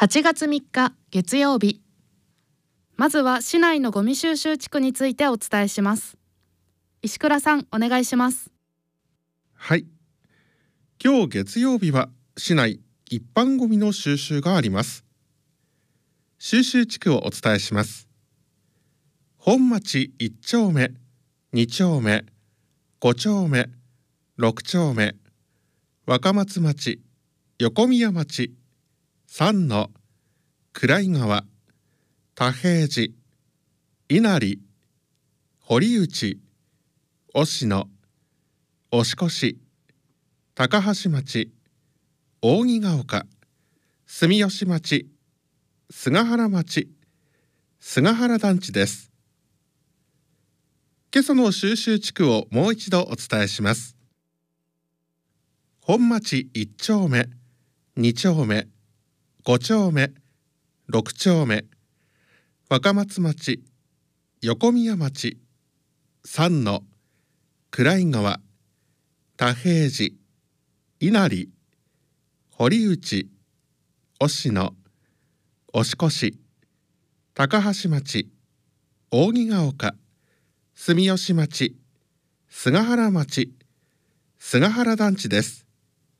8月3日月曜日。まずは市内のゴミ収集地区についてお伝えします。石倉さん、お願いします。 はい。今日月曜日は市内一般ゴミの収集があります。収集地区をお伝えします。本町1丁目、2丁目、5丁目、6丁目、若松町、横宮町、三野、暗井川、田平寺、稲荷、堀内、忍野、押越、高橋町、扇ヶ丘、住吉町、菅原町、菅原団地です。今朝の収集地区をもう一度お伝えします。本町1丁目、2丁目、5丁目、6丁目、若松町、横宮町、三野、暗井川、田平寺、稲荷、堀内、忍野、押越、高橋町、扇ヶ丘、住吉町、菅原町、菅原団地です。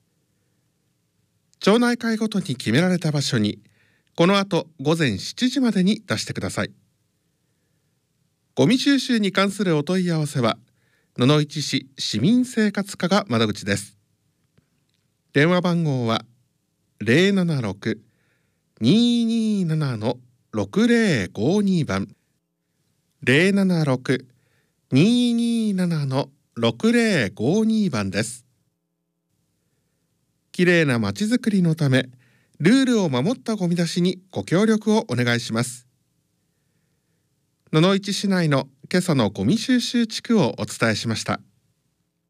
町内会ごとに決められた場所にこの後午前7時までに出してください。ゴミ収集に関するお問い合わせは野々市市市民生活課が窓口です。電話番号は 076-227-6052 番 076-227-6052 番です。きれいなまちづくりのためルールを守ったゴミ出しにご協力をお願いします。野々市市内の今朝のゴミ収集地区をお伝えしました。